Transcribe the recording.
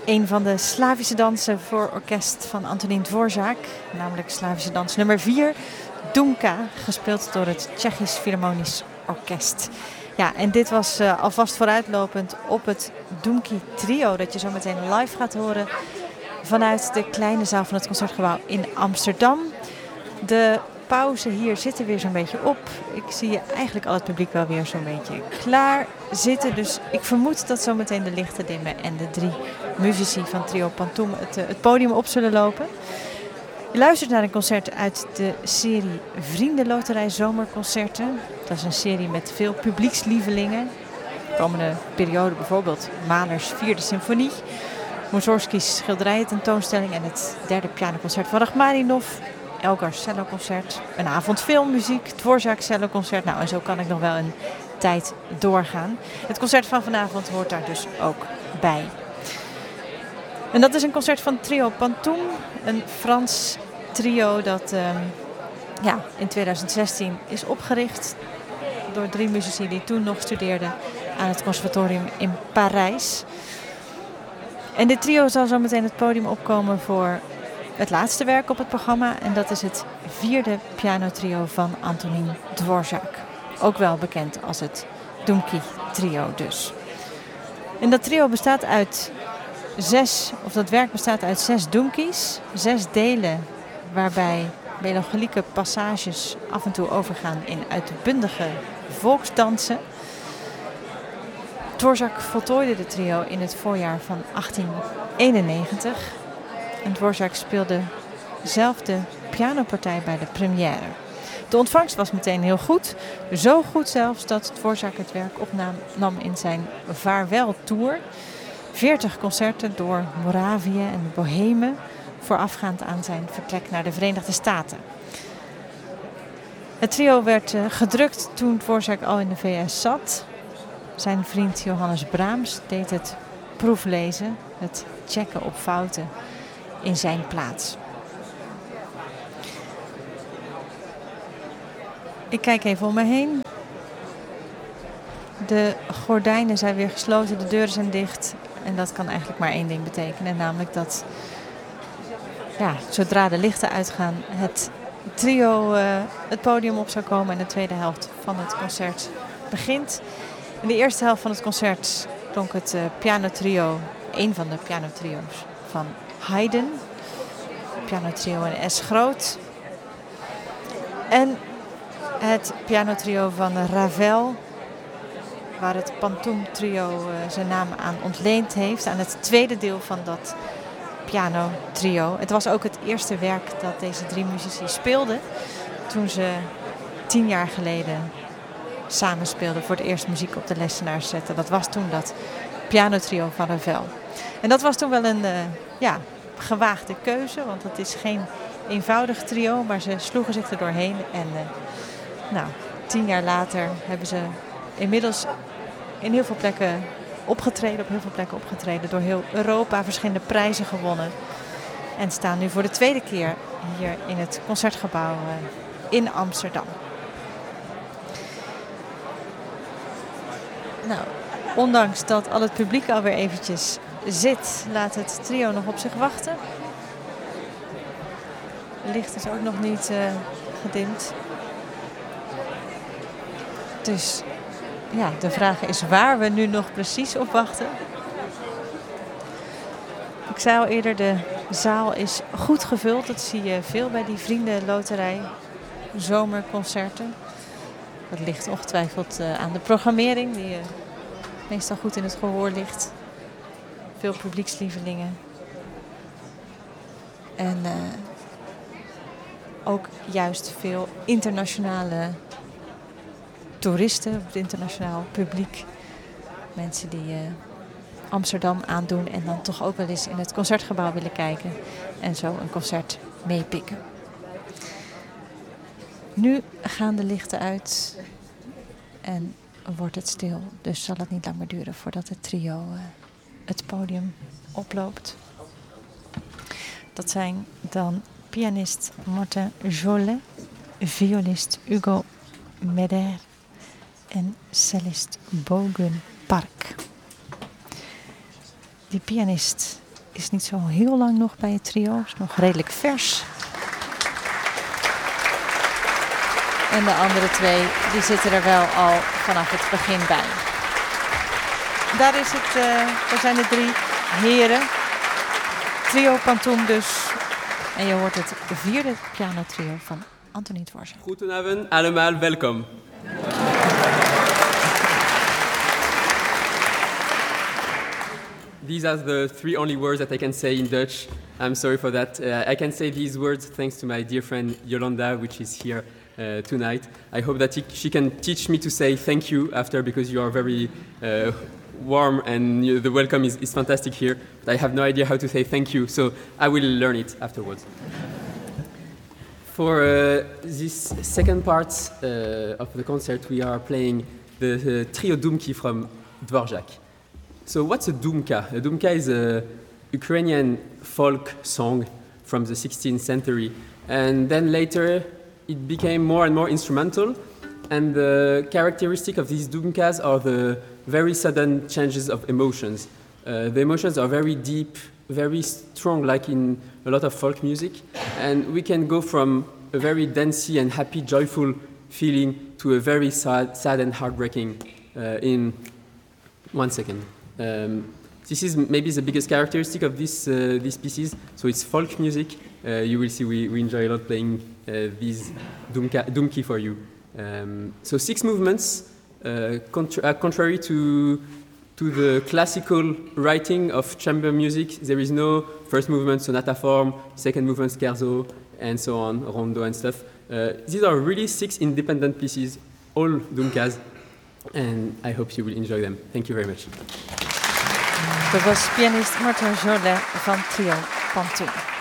een van de Slavische dansen voor orkest van Antonín Dvořák, namelijk Slavische dans nummer 4, Dunka, gespeeld door het Tsjechisch Philharmonisch Orkest. Ja, en dit was alvast vooruitlopend op het Dunki Trio, dat je zo meteen live gaat horen vanuit de kleine zaal van het Concertgebouw in Amsterdam. De pauze hier zit er weer zo'n beetje op. Ik zie eigenlijk al het publiek wel weer zo'n beetje klaar zitten. Dus ik vermoed dat zo meteen de lichten dimmen en de 3 muzici van Trio Pantoum het podium op zullen lopen. Je luistert naar een concert uit de serie Vriendenloterij Zomerconcerten. Dat is een serie met veel publiekslievelingen. De komende periode bijvoorbeeld Mahlers 4e symfonie, Mussorgskis schilderijen-tentoonstelling en het 3e pianoconcert van Rachmaninov, Elgar's celloconcert, een avond filmmuziek, Dvořák celloconcert. Nou, en zo kan ik nog wel een tijd doorgaan. Het concert van vanavond hoort daar dus ook bij. En dat is een concert van Trio Pantoum, een Frans trio dat in 2016 is opgericht door 3 muzici die toen nog studeerden aan het conservatorium in Parijs. En dit trio zal zo meteen het podium opkomen voor het laatste werk op het programma. En dat is het 4e pianotrio van Antonín Dvořák. Ook wel bekend als het Dunki Trio dus. En dat trio bestaat uit dat werk bestaat uit 6 Dunkis. 6 delen waarbij melancholieke passages af en toe overgaan in uitbundige volksdansen. Dvořák voltooide de trio in het voorjaar van 1891. En Dvořák speelde zelf de pianopartij bij de première. De ontvangst was meteen heel goed. Zo goed zelfs dat Dvořák het werk opnam in zijn vaarweltour. 40 concerten door Moravië en Bohemen, voorafgaand aan zijn vertrek naar de Verenigde Staten. Het trio werd gedrukt toen Dvořák al in de VS zat. Zijn vriend Johannes Brahms deed het proeflezen, het checken op fouten in zijn plaats. Ik kijk even om me heen. De gordijnen zijn weer gesloten, de deuren zijn dicht. En dat kan eigenlijk maar één ding betekenen. Namelijk dat zodra de lichten uitgaan het trio het podium op zou komen. En de tweede helft van het concert begint. In de eerste helft van het concert klonk het pianotrio, een van de pianotrio's van Haydn. Pianotrio in S groot. En het pianotrio van Ravel, waar het Pantoum trio zijn naam aan ontleend heeft, aan het tweede deel van dat pianotrio. Het was ook het eerste werk dat deze 3 muzici speelden toen ze 10 jaar geleden samen speelden voor het eerst muziek op de lessenaars zetten. Dat was toen dat pianotrio van Ravel. En dat was toen wel een gewaagde keuze, want het is geen eenvoudig trio, maar ze sloegen zich er doorheen. En 10 jaar later hebben ze inmiddels in heel veel plekken opgetreden, door heel Europa, verschillende prijzen gewonnen. En staan nu voor de tweede keer hier in het Concertgebouw in Amsterdam. Nou, ondanks dat al het publiek alweer eventjes zit, laat het trio nog op zich wachten. Het licht is ook nog niet gedimd. Dus de vraag is waar we nu nog precies op wachten. Ik zei al eerder, de zaal is goed gevuld. Dat zie je veel bij die Vriendenloterij zomerconcerten. Dat ligt ongetwijfeld aan de programmering, die meestal goed in het gehoor ligt. Veel publiekslievelingen. En ook juist veel internationale toeristen, het internationaal publiek. Mensen die Amsterdam aandoen en dan toch ook wel eens in het Concertgebouw willen kijken. En zo een concert meepikken. Nu gaan de lichten uit en wordt het stil. Dus zal het niet lang meer duren voordat het trio het podium oploopt. Dat zijn dan pianist Martin Jolet, violist Hugo Meder en cellist Bogun Park. Die pianist is niet zo heel lang nog bij het trio. Is nog redelijk vers. En de andere twee, die zitten er wel al vanaf het begin bij. Daar zijn de 3 heren. Trio Pantoum dus. En je hoort het 4e pianotrio van Antonín Dvořák. Goedenavond, allemaal welkom. These are the 3 only words that I can say in Dutch. I'm sorry for that. I can say these words thanks to my dear friend Yolanda, which is here tonight. I hope that she can teach me to say thank you after, because you are very warm and the welcome is fantastic here. But I have no idea how to say thank you, so I will learn it afterwards. For this second part of the concert, we are playing the trio Dumki from Dvořák. So what's a Dumka? A Dumka is a Ukrainian folk song from the 16th century. And then later it became more and more instrumental. And the characteristic of these Dumkas are the very sudden changes of emotions. The emotions are very deep, very strong, like in a lot of folk music. And we can go from a very dancey and happy, joyful feeling to a very sad and heartbreaking in 1 second. This is maybe the biggest characteristic of these pieces. So it's folk music. You will see we enjoy a lot playing these Dumki for you. So 6 movements, contrary to the classical writing of chamber music. There is no first movement, sonata form, second movement, scherzo, and so on, rondo and stuff. These are really 6 independent pieces, all Dumkas, and I hope you will enjoy them. Thank you very much. Dat was pianist Martin Jolet van Trio Pantoum.